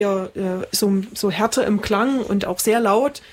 ja, so Härte im Klang und auch sehr laut.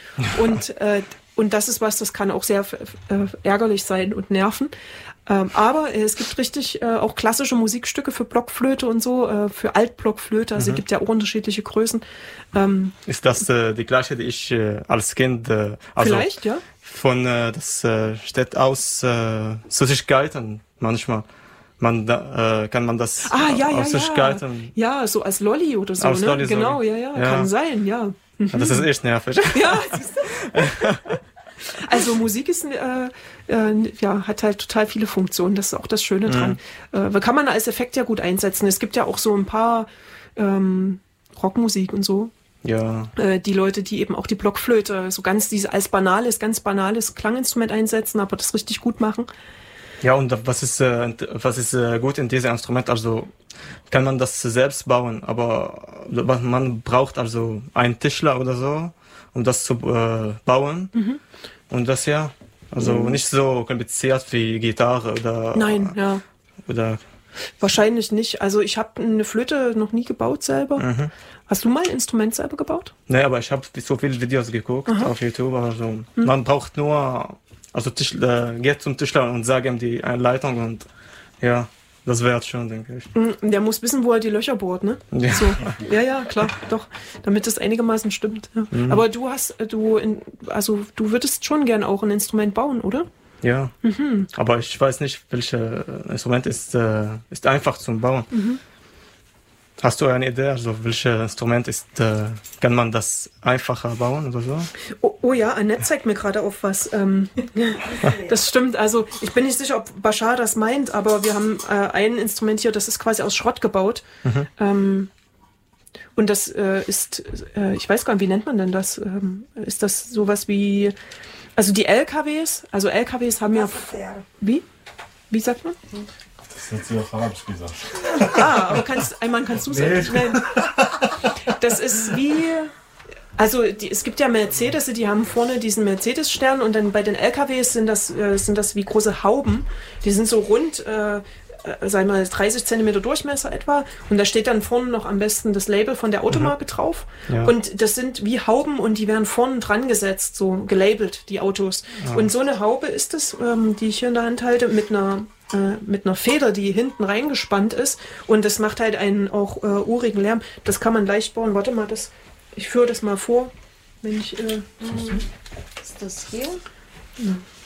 Und das ist was, das kann auch sehr ärgerlich sein und nerven. Aber es gibt richtig auch klassische Musikstücke für Blockflöte und so, für Altblockflöte. Also es gibt ja auch unterschiedliche Größen. Ist das die gleiche, die ich als Kind, vielleicht, ja. Das steht aus Süßigkeiten manchmal. Kann man das aus Süßigkeiten? Ja, so als Lolli oder so, aus ne? Lolli, genau, ja, kann sein, ja. Das ist echt nervig. Ja, siehst du? Also Musik ist, hat halt total viele Funktionen. Das ist auch das Schöne dran. Kann man als Effekt ja gut einsetzen. Es gibt ja auch so ein paar Rockmusik und so. Ja. Die Leute, die eben auch die Blockflöte so ganz ganz banales Klanginstrument einsetzen, aber das richtig gut machen. Ja, und was ist gut in diesem Instrument? Also kann man das selbst bauen, aber man braucht also einen Tischler oder so, um das zu bauen. Und das nicht so kompliziert wie Gitarre oder... Nein, ja. Oder... Wahrscheinlich nicht. Also ich habe eine Flöte noch nie gebaut selber. Hast du mal ein Instrument selber gebaut? Nee, aber ich habe so viele Videos geguckt auf YouTube. Also man braucht nur... Also geht zum Tischler und sagt ihm die Anleitung und ja, das wäre schon, denke ich. Der muss wissen, wo er die Löcher bohrt, ne? Ja. So. Ja, klar, doch. Damit das einigermaßen stimmt. Ja. Aber du würdest schon gern auch ein Instrument bauen, oder? Ja, aber ich weiß nicht, welches Instrument ist einfach zum Bauen. Hast du eine Idee, also welches Instrument kann man das einfacher bauen oder so? Oh ja, Annette zeigt mir gerade auf was. Das stimmt, also ich bin nicht sicher, ob Bashar das meint, aber wir haben ein Instrument hier, das ist quasi aus Schrott gebaut. Und das ist, ich weiß gar nicht, wie nennt man denn das? Ist das sowas wie, also die LKWs haben ja... Wie? Wie sagt man? Das hat sie auf Arabisch gesagt. Aber kannst du es nennen? Das ist wie, also es gibt ja Mercedes, die haben vorne diesen Mercedes-Stern und dann bei den LKWs sind das wie große Hauben. Die sind so rund, sagen wir mal 30 Zentimeter Durchmesser etwa und da steht dann vorne noch am besten das Label von der Automarke drauf. Ja. Und das sind wie Hauben und die werden vorne dran gesetzt, so gelabelt, die Autos. Und so eine Haube ist es, die ich hier in der Hand halte, mit einer Feder, die hinten reingespannt ist und das macht halt einen auch urigen Lärm. Das kann man leicht bauen. Warte mal, ich führe das mal vor. Wenn ich, ist das hier? Ja.